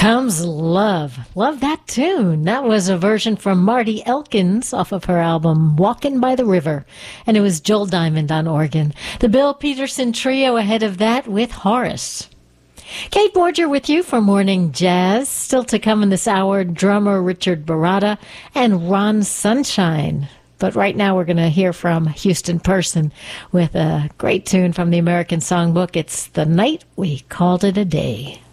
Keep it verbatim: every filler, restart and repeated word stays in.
Comes Love. Love that tune. That was a version from Marty Elkins off of her album Walkin' by the River. And it was Joel Diamond on organ. The Bill Peterson Trio ahead of that with Horace. Kate Borger with you for Morning Jazz. Still to come in this hour, drummer Richard Barata and Ron Sunshine. But right now we're going to hear from Houston Person with a great tune from the American Songbook. It's The Night We Called It a Day.